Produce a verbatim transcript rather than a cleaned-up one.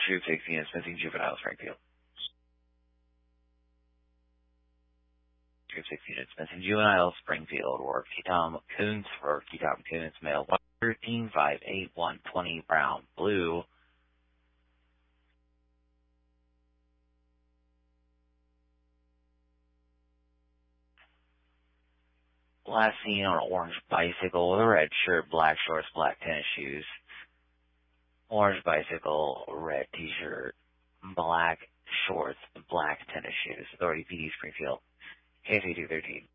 Troop sixteen is missing juvenile Springfield. Troop sixteen is missing juvenile Springfield. Or Tom Coons for Tom Coons, male one thirteen five eight one twenty brown blue. Last seen on an orange bicycle with a red shirt, black shorts, black tennis shoes. Orange bicycle, red t-shirt, black shorts, black tennis shoes. Authority P D Springfield. K C two thirteen.